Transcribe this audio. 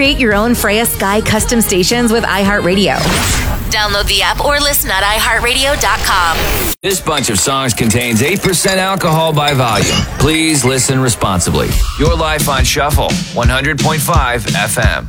Create your own Freya Sky custom stations with iHeartRadio. Download the app or listen at iHeartRadio.com. This bunch of songs contains 8% alcohol by volume. Please listen responsibly. Your Life on Shuffle, 100.5 FM.